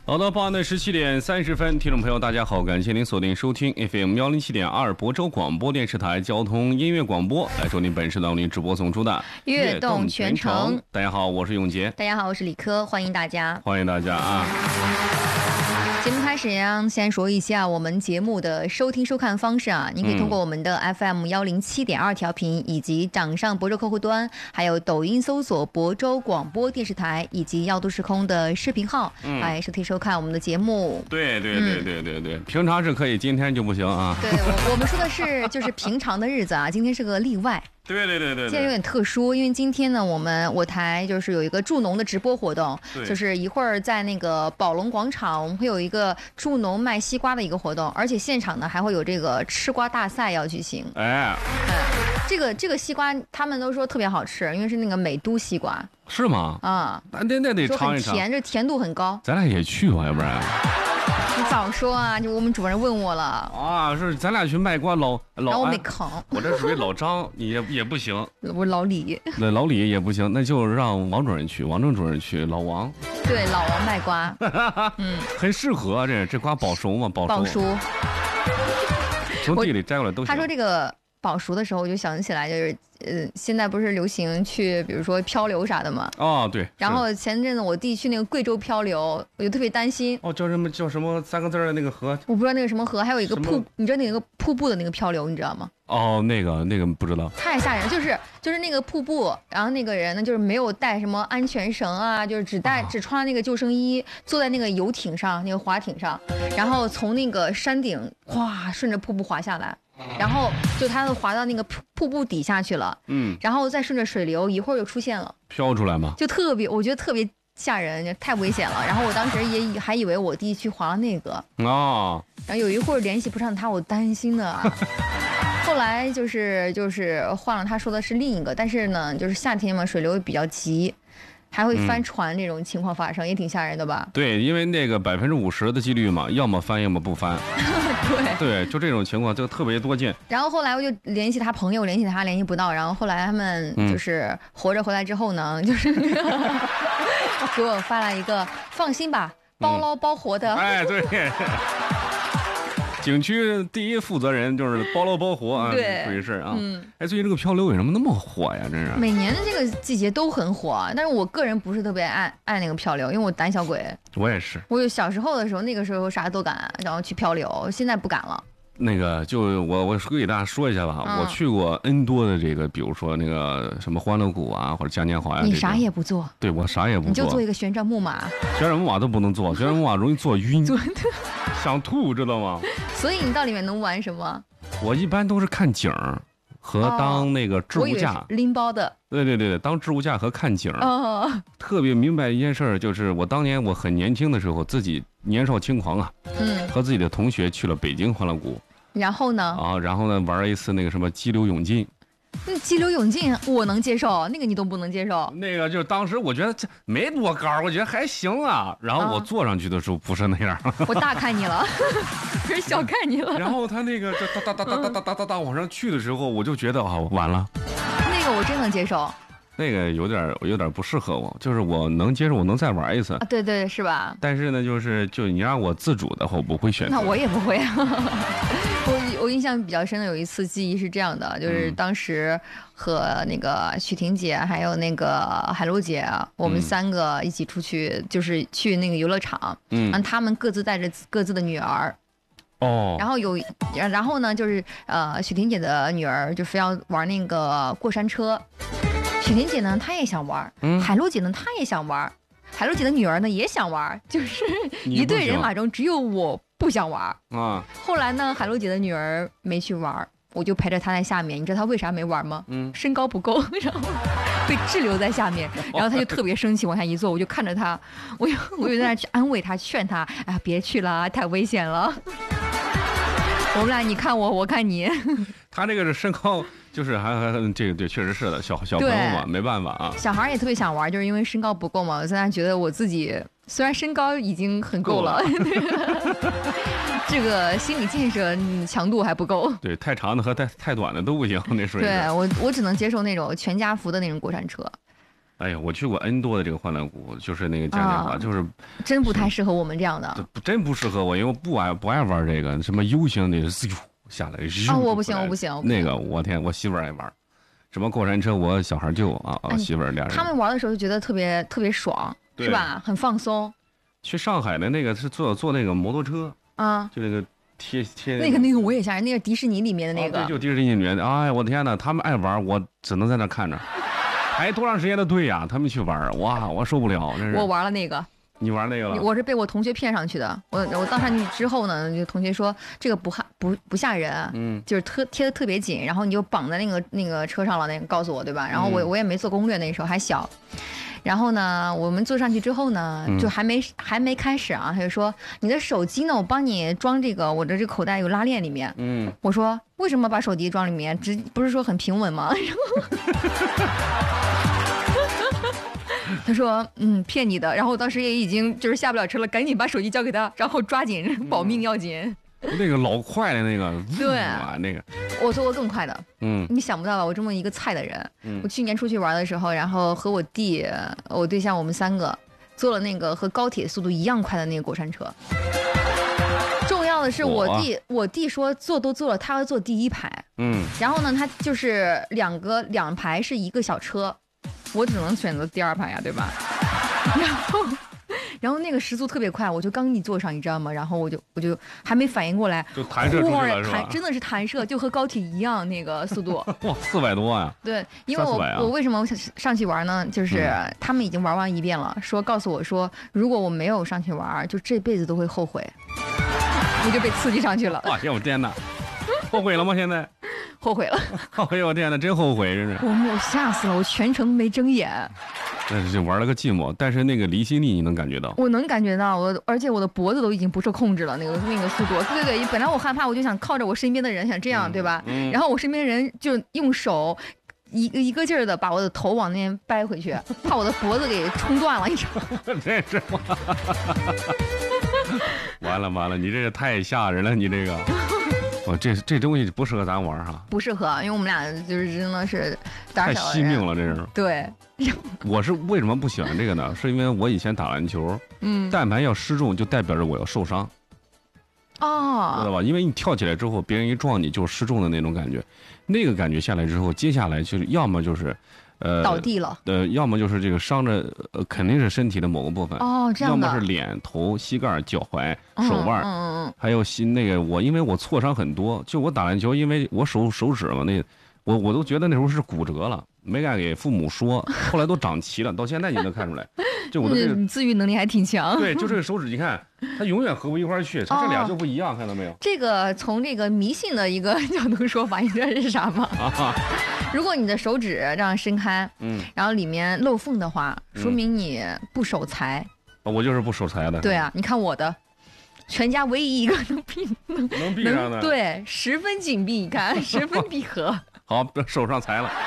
好的，傍晚的17:30，听众朋友大家好，感谢您锁定收听 FM 107.2亳州广播电视台交通音乐广播，来收听本时段为您直播送出的悦动全程。 大家好，我是永杰。 大家好，我是李科，欢迎大家。 欢迎大家啊！ 节目开始先说一下我们节目的收听收看方式啊，您可以通过我们的 FM 107.2调频，以及掌上亳州客户端，还有抖音搜索亳州广播电视台，以及耀都时空的视频号，来收听收看我们的节目。 对，平常是可以，今天就不行啊。 对，我们说的是就是平常的日子啊，今天是个例外。 对， 今天有点特殊，因为今天呢，我台就是有一个助农的直播活动，就是一会儿在那个宝龙广场，我们会有一个助农卖西瓜的一个活动，而且现场呢还会有这个吃瓜大赛要举行。这个西瓜他们都说特别好吃，因为是那个美都西瓜。是吗？ 啊， 那得尝一尝。 甜，这甜度很高。 咱俩也去吧，要不然。 你早说啊！就我们主任问我了啊，是咱俩去卖瓜老我没吭， 我这属于老张，你也不行。 我老李， 那老李也不行，那就让王主任去，王正主任去，老王。 对，老王卖瓜， 很适合啊，这瓜保熟嘛，保熟。从地里摘过来都行。 他说这个保熟的时候，我就想起来，就是现在不是流行去，比如说漂流啥的嘛。 哦，对。 然后前阵子我弟去那个贵州漂流，我就特别担心。 哦，叫什么3个字的那个河？ 我不知道那个什么河，还有一个瀑，你知道那个瀑布的那个漂流，你知道吗？ 哦，那个不知道。 太吓人，就是那个瀑布，然后那个人呢，就是没有带什么安全绳啊，就是只穿那个救生衣，坐在那个游艇上，那个划艇上，然后从那个山顶顺着瀑布滑下来。然后就他滑到那个瀑布底下去了，然后再顺着水流，一会儿又出现了， 飘出来吗？ 就我觉得特别吓人，太危险了。然后我当时也还以为我弟去滑那个然后有一会儿联系不上他，我担心的。后来就是换了，他说的是另一个，但是呢，就是夏天嘛，水流比较急。还会翻船这种情况发生，也挺吓人的吧？对， 因为那个50%的几率嘛，要么翻，要么不翻。对，就这种情况就特别多见。 然后后来我就联系他朋友，联系不到。然后后来他们就是活着回来之后呢，就是给我发了一个放心吧，包捞包活的。 哎，对。景区第一负责人就是包捞包活啊，属于是啊。最近这个漂流为什么那么火呀？真是每年的这个季节都很火，但是我个人不是特别爱那个漂流，因为我胆小鬼。 我也是。 我小时候的时候，那个时候啥都敢，然后去漂流，现在不敢了。 那个就我给大家说一下吧，我去过 N 多的这个，比如说那个什么欢乐谷啊，或者嘉年华呀。 你啥也不做？ 对，我啥也不做。 你就做一个旋转木马。 旋转木马都不能做，旋转木马容易坐晕，想吐，知道吗？ 所以你到里面能玩什么？ 我一般都是看景和当那个置物架， 拎包的。 对，当置物架和看景。特别明白一件事，就是我当年我很年轻的时候，自己年少轻狂啊，和自己的同学去了北京欢乐谷。 然后呢？ 玩一次那个什么激流勇进。 激流勇进我能接受，那个你都不能接受。 那个就是当时我觉得这没多高，我觉得还行啊。然后我坐上去的时候不是那样。 我大看你了，可是小看你了。 然后他那个哒往上去的时候，我就觉得完了。 那个我真能接受。 那个有点不适合我，就是我能接受，我能再玩一次。 对，是吧？ 但是呢，就你让我自主的话，我不会选择。 那我也不会。我印象比较深的有一次记忆是这样的，就是当时和那个许婷姐还有那个海璐姐，我们3个一起出去，就是去那个游乐场，让他们各自带着各自的女儿。然后呢，就是许婷姐的女儿就非要玩那个过山车，许婷姐呢她也想玩，海璐姐呢她也想玩，海璐姐的女儿呢也想玩，就是一队人马中只有我不想玩啊。后来呢，海璐姐的女儿没去玩，我就陪着她在下面。你知道她为啥没玩吗？身高不够，然后被滞留在下面。然后她就特别生气，往下一坐，我就看着她，我就在那去安慰她，劝她，哎呀，别去了，太危险了。我们俩你看我，我看你。 他这个是身高，就是还这个对，确实是的，小朋友嘛，没办法啊。 小孩也特别想玩，就是因为身高不够嘛。我现在觉得我自己虽然身高已经很够了，这个心理建设强度还不够。 对，太长的和太短的都不行，那水平。 对我只能接受那种全家福的那种过山车。 哎呀，我去过 N 多的这个欢乐谷，就是那个嘉年华，就是真不太适合我们这样的， 真不适合我，因为我不爱玩这个什么 U 型的，下来我不行，我不行。 那个我天，我媳妇儿爱玩，什么过山车，我小孩就媳妇儿俩人。 他们玩的时候就觉得特别爽，是吧？很放松。 去上海的那个是坐那个摩托车啊，就那个贴那个我也吓人，那个迪士尼里面的那个， 对，就迪士尼里面的。哎呀，我的天哪，他们爱玩，我只能在那看着。排多长时间的队呀？他们去玩，哇，我受不了，真是。 我玩了那个。 你玩那个了？ 我是被我同学骗上去的。我到上去之后呢，就同学说这个不吓人，就是贴的特别紧，然后你就绑在那个车上了，那个告诉我对吧？然后我也没做攻略，那时候还小。然后呢，我们坐上去之后呢，就还没开始啊，他就说你的手机呢，我帮你装这个，我的这个口袋有拉链里面。我说为什么把手机装里面？不是说很平稳吗？他说骗你的，然后我当时也已经就是下不了车了，赶紧把手机交给他，然后抓紧保命要紧。 那个老快的那个， 对那个我做过更快的。你想不到吧？我这么一个菜的人，我去年出去玩的时候，然后和我弟、我对象，我们3个坐了那个和高铁速度一样快的那个过山车。重要的是我弟说坐都坐了，他要坐第1排。然后呢，他就是两排是一个小车。我只能选择第2排呀，对吧？然后那个时速特别快，我就刚一坐上，你知道吗？然后我就还没反应过来， 就弹射出去了，是吧？ 真的是弹射，就和高铁一样那个速度。 哇，400多呀！ 对，因为我为什么上去玩呢？就是他们已经玩完一遍了，告诉我说，如果我没有上去玩，就这辈子都会后悔。我就被刺激上去了。 哇，我天哪！后悔了吗？现在？ 后悔了！ 哎呦我天哪，真后悔，真是！ 我吓死了，我全程没睁眼。 但是就玩了个寂寞，但是那个离心力你能感觉到？ 我能感觉到，而且我的脖子都已经不受控制了，那个速度。对，本来我害怕，我就想靠着我身边的人，想这样，对吧？然后我身边人就用手一个劲儿的把我的头往那边掰回去，怕我的脖子给冲断了，你知道吗？ 这是吗？完了，你这个太吓人了，你这个。这东西不适合咱玩哈， 不适合，因为我们俩就是真的是胆小，太惜命了，这是。 对， 我是为什么不喜欢这个呢？是因为我以前打篮球，但凡要失重，就代表着我要受伤。 哦， 知道吧？因为你跳起来之后，别人一撞你就失重的那种感觉，那个感觉下来之后，接下来就是要么就是倒地了， 要么就是这个伤着肯定是身体的某个部分哦，这样的， 要么是脸、头、膝盖、脚踝、手腕，还有那个因为我挫伤很多，就我打篮球，因为我手指嘛，我都觉得那时候是骨折了，没敢给父母说，后来都长齐了，到现在你能看出来，就我的你自愈能力还挺强。 对，就这个手指，你看它永远合不一块去，它这俩就不一样，看到没有？ 这个从这个迷信的一个角度说法，你知道是啥吗？如果你的手指这样伸开，然后里面漏缝的话，说明你不守财。 我就是不守财的。 对啊，你看我的，全家唯一一个能闭上的， 对，十分紧闭，你看十分闭合。 好，守上财了。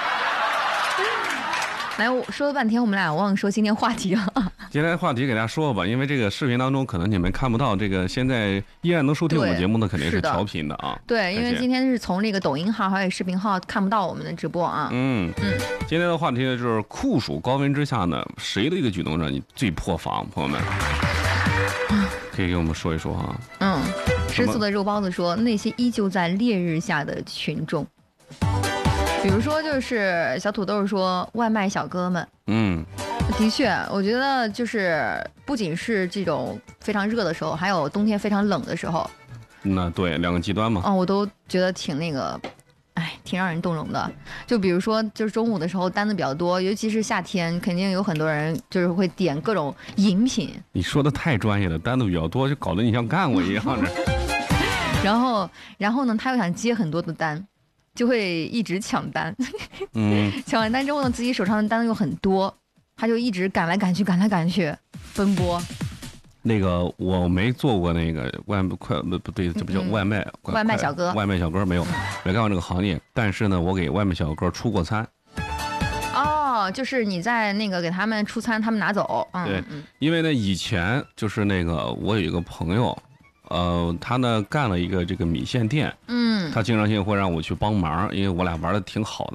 来，我说了半天，我们俩忘了说今天话题了。 今天话题给大家说吧，因为这个视频当中可能你们看不到，这个现在依然能收听我们节目的肯定是调频的啊。 对，因为今天是从这个抖音号还有视频号看不到我们的直播啊。 今天的话题呢就是酷暑高温之下呢，谁的一个举动让你最破防？朋友们，可以给我们说一说哈。 吃素的肉包子说，那些依旧在烈日下的群众。比如说，就是小土豆说外卖小哥们，的确，我觉得就是不仅是这种非常热的时候，还有冬天非常冷的时候。 那对，两个极端嘛。 我都觉得挺那个，挺让人动容的。就比如说，就是中午的时候单子比较多，尤其是夏天，肯定有很多人就是会点各种饮品。 你说的太专业了，单子比较多，就搞得你像干过一样的。 然后呢，他又想接很多的单。就会一直抢单，抢完单之后呢，自己手上的单又很多，他就一直赶来赶去，奔波。 那个我没做过那个不对，这不叫外卖， 外卖小哥， 外卖小哥没有，没干过这个行业，但是呢，我给外卖小哥出过餐。 就是你在那个给他们出餐，他们拿走。 对，因为呢，以前就是那个我有一个朋友。他呢干了一个这个米线店，他经常性会让我去帮忙，因为我俩玩的挺好的嘛。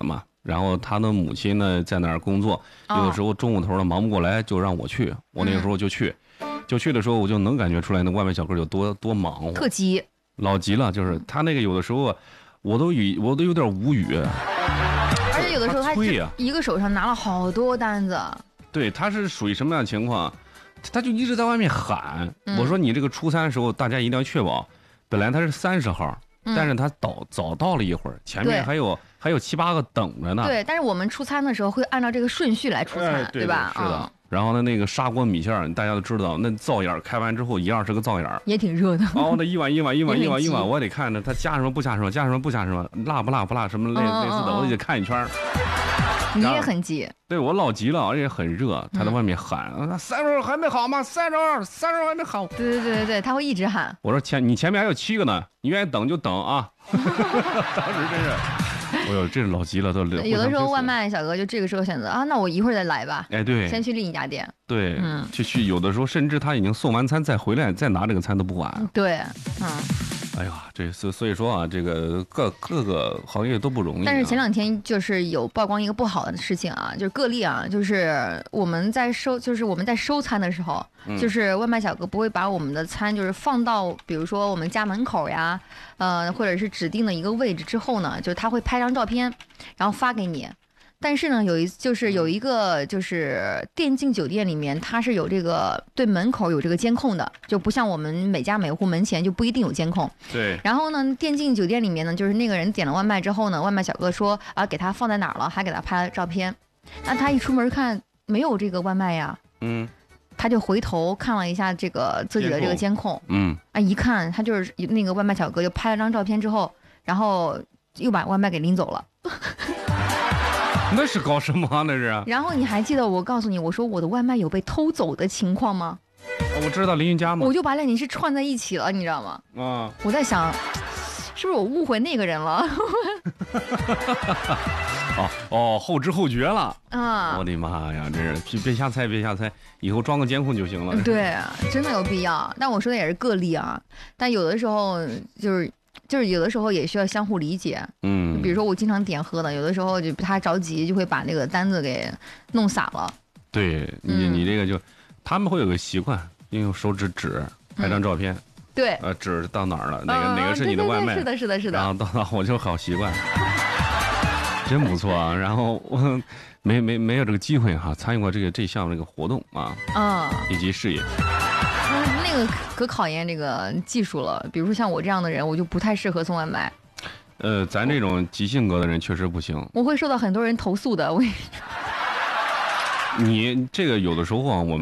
然后他的母亲呢在那儿工作，有的时候中午头呢忙不过来，就让我去，我那个时候就去，的时候我就能感觉出来那外卖小哥有多忙活， 特急， 老急了，就是他那个有的时候我都有点无语， 而且有的时候他一个手上拿了好多单子， 对，他是属于什么样的情况？他就一直在外面喊，我说你这个出餐的时候大家一定要确保，本来他是30号。但是他早到了一会儿，前面还有7、8个等着呢。 对，但是我们出餐的时候会按照这个顺序来出餐， 对吧？ 是的。然后呢，那个砂锅米线，大家都知道，那灶眼开完之后一样是个灶眼， 也挺热的。 哦，那一碗，我得看着他加什么不加什么，加什么不加什么，辣不辣什么类似的，我得看一圈。 你也很急， 对我老急了，而且很热，他在外面喊：“30还没好吗？30还没好。” 对，他会一直喊。 我说你前面还有7个呢，你愿意等就等啊。当时真是，哎呦，这老急了都。 有的时候外卖小哥就这个时候选择啊，那我一会儿再来吧。 哎，对， 先去另一家店。 对，去有的时候甚至他已经送完餐再回来再拿这个餐都不晚。 对， 哎呀，所以说啊，这个各个行业都不容易。 但是前2天就是有曝光一个不好的事情啊，就是个例啊，就是我们在收餐的时候，就是外卖小哥不会把我们的餐就是放到比如说我们家门口呀，或者是指定的一个位置之后呢，就是他会拍张照片，然后发给你。但是呢，有一个就是电竞酒店里面，它是有这个对门口有这个监控的，就不像我们每家每户门前就不一定有监控。 对。 然后呢，电竞酒店里面呢，就是那个人点了外卖之后呢，外卖小哥说啊，给他放在哪儿了，还给他拍了照片。那他一出门看没有这个外卖呀，他就回头看了一下这个自己的这个监控，一看他就是那个外卖小哥就拍了张照片之后，然后又把外卖给拎走了。 那是搞什么那是？ 然后你还记得我告诉你，我说我的外卖有被偷走的情况吗？ 我知道邻居家吗？ 我就把两件事串在一起了，你知道吗？我在想，是不是我误会那个人了？ 后知后觉了啊！ 我的妈呀，这是别瞎猜，以后装个监控就行了。 对，真的有必要。但我说的也是个例啊，但有的时候就是有的时候也需要相互理解，比如说我经常点喝的，有的时候就他着急就会把那个单子给弄洒了。 对你这个就，他们会有个习惯，用手指拍张照片， 对， 指到哪儿了，哪个是你的外卖， 是的， 然后到我就好习惯，真不错啊。然后我没有这个机会哈，参与过这项这个活动啊，以及事业。 那个可考验这个技术了，比如说像我这样的人，我就不太适合送外卖。 咱这种急性格的人确实不行， 我会受到很多人投诉的。 你这个有的时候啊，我们。